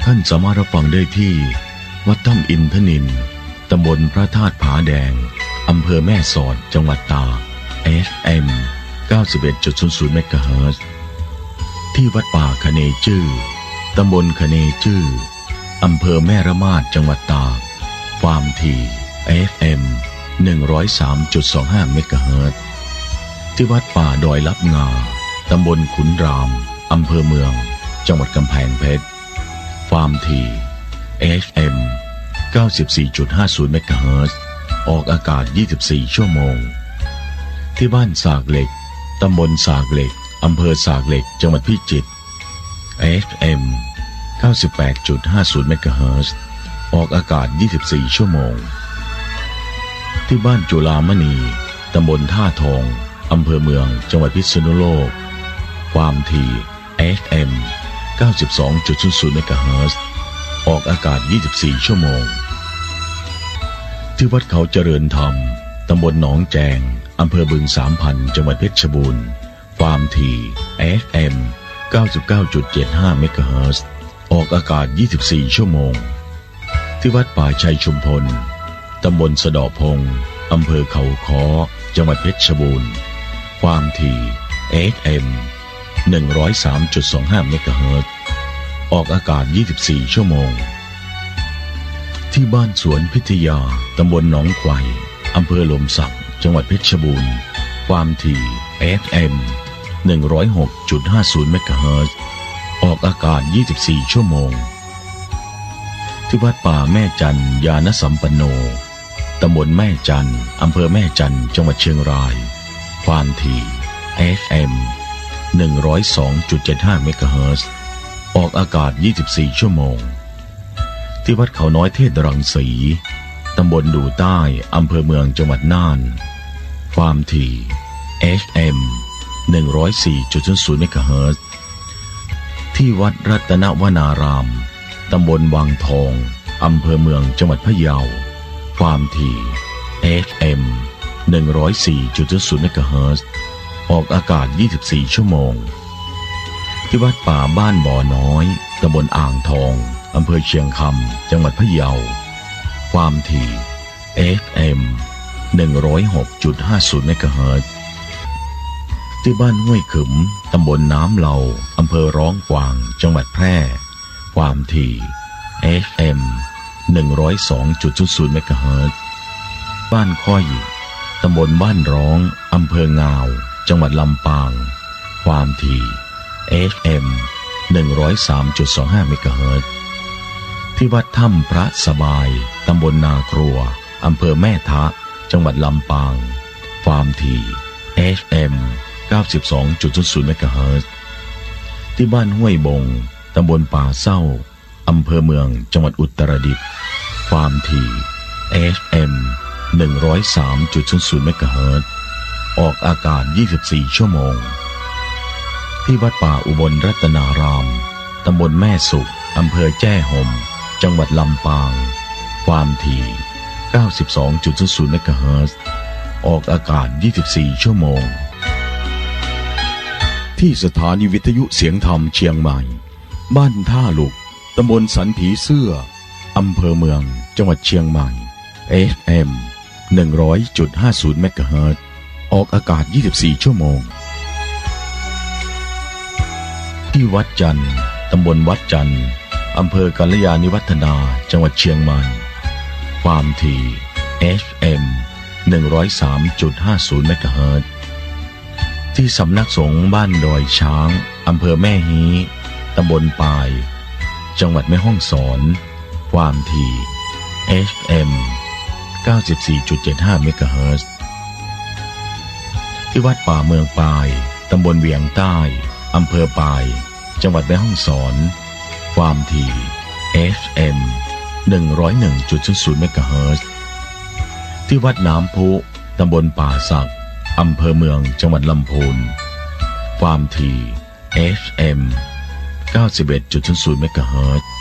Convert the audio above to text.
ท่านสามารถรับฟังได้ที่วัดถ้ำอินทนิลตำบลพระธาตุผาแดงอำเภอแม่สอดจังหวัดตาก FM 91.00 เมกะเฮิรตซ์ที่วัดป่าคะเนจื้อตำบลคะเนจื้ออำเภอแม่ระมาดจังหวัดตากความถี่ FM 103.25 เมกะเฮิรตซ์ที่วัดป่าดอยลับงาตำบลขุนรามอำเภอเมืองจังหวัดกำแพงเพชรความถี่ FM 94.50 เมกะเฮิรตซ์ออกอากาศ24ชั่วโมงที่บ้านสากเหล็กตำบลสากเหล็กอำเภอสากเหล็กจังหวัดพิจิตร FM 98.50 เมกะเฮิรตซ์ออกอากาศ24ชั่วโมงที่บ้านจุฬามณีตำบลท่าทองอำเภอเมืองจังหวัดพิษณุโลกความถี่ FM 92.00 เมกะเฮิรตซ์ออกอากาศ24ชั่วโมงที่วัดเขาเจริญธรรมตำบลหนองแจงอำเภอบึงสามพันจังหวัดเพชรบูรณ์ความถี่ FM 99.75 เมกะเฮิรตซ์ออกอากาศ24ชั่วโมงที่วัดป่าชัยชุมพลตำบลสะเดาะพงอำเภอเขาค้อจังหวัดเพชรบูรณ์ความถี่ FM 103.25 เมกะเฮิรตซ์ออกอากาศ24ชั่วโมงที่บ้านสวนพิทยาตำบลหนองไขว่อำเภอลมสักจังหวัดเพชรบูรณ์ความถี่ FM 106.50 เมกะเฮิรตซ์ออกอากาศ24ชั่วโมงที่วัดป่าแม่จันญาณสัมปันโนตำบลแม่จันอำเภอแม่จันจังหวัดเชียงรายความถี่ FM 102.75 เมกะเฮิรตซ์ออกอากาศ24ชั่วโมงที่วัดเขาน้อยเทศรังสีตำบลดูใต้อำเภอเมืองจังหวัดน่านความถี่ FM 104.00 เมกะเฮิรตซ์ที่วัดรัตนวนารามตำบลวังทองอำเภอเมืองจังหวัดพะเยาความถี่ FM 104.00 เมกะเฮิรตซ์ออกอากาศ24ชั่วโมงที่วัดป่าบ้านบ่อน้อยตำบลอ่างทองอำเภอเชียงคำจังหวัดพะเยาความถี่ FM 106.50 เมกะเฮิรตซ์ที่บ้านห้วยขึมตำบลน้ำเหลาอำเภอร้องกวางจังหวัดแพร่ความถี่ FM 102.00 เมกะเฮิรตซ์บ้านค่อยตำบลบ้านร้องอำเภองาวจังหวัดลำปางความถี่ FM 103.25 เมกะเฮิรตซ์ที่วัดถ้ำพระสบายตำบลนาครัวอำเภอแม่ทะจังหวัดลำปางความถี่ FM 92.00 เมกะเฮิรตซ์ที่บ้านห้วยบงตำบลป่าเศร้าอำเภอเมืองจังหวัดอุตรดิตถ์ความถี่ FM 103.00 เมกะเฮิรตซ์ออกอากาศ24ชั่วโมงที่วัดป่าอุบลรัตนารามตำบลแม่สุขอำเภอแจ้ห่มจังหวัดลำปางความถี่ 92.00 เมกะเฮิรตซ์ออกอากาศ24ชั่วโมงที่สถานีวิทยุเสียงธรรมเชียงใหม่บ้านท่าหลุกตำบลสันผีเสื้ออำเภอเมืองจังหวัดเชียงใหม่ FM 100.50 เมกะเฮิรตซ์ออกอากาศ24ชั่วโมงที่วัดจันทร์ตำบลวัดจันทร์อำเภอกัลยาณิวัฒนาจังหวัดเชียงใหม่ความถี่ FM 103.50 เมกะเฮิรตซ์ที่สำนักสงฆ์บ้านดอยช้างอำเภอแม่ฮีตำบลปายจังหวัดแม่ฮ่องสอนความถี่ FM 94.75 เมกะเฮิรตซ์ที่วัดป่าเมืองปายตำบลเวียงใต้อำเภอปายจังหวัดแม่ฮ่องสอนความถี่ FM 101.00 เมกะเฮิรตซ์ที่วัดน้ำพุตำบลป่าสักอำเภอเมืองจังหวัดลำพูนความถี่ FM 91.00 เมกะเฮิรตซ์